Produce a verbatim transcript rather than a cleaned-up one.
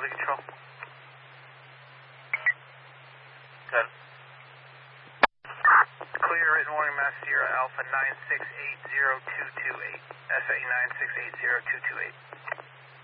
Quality control. Good. Clear written warning, Mass Sierra Alpha nine six eight zero two two eight. S A nine six eight zero two two eight.